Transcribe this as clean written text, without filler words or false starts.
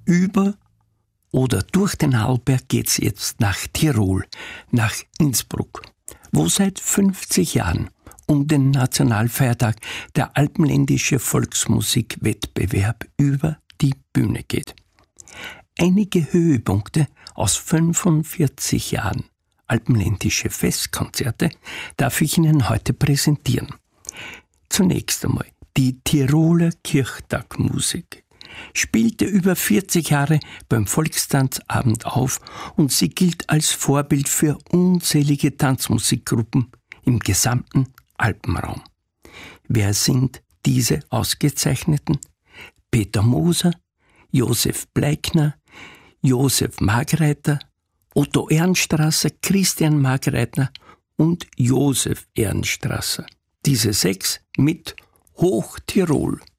Über oder durch den Arlberg geht's jetzt nach Tirol, nach Innsbruck, wo seit 50 Jahren um den Nationalfeiertag der alpenländische Volksmusikwettbewerb über die Bühne geht. Einige Höhepunkte aus 45 Jahren alpenländische Festkonzerte darf ich Ihnen heute präsentieren. Zunächst einmal die Tiroler Kirchtagmusik spielte über 40 Jahre beim Volkstanzabend auf und sie gilt als Vorbild für unzählige Tanzmusikgruppen im gesamten Alpenraum. Wer sind diese Ausgezeichneten? Peter Moser, Josef Bleikner, Josef Margreiter, Otto Ehrenstrasser, Christian Margreiter und Josef Ehrenstrasser. Diese 6 mit Hochtirol.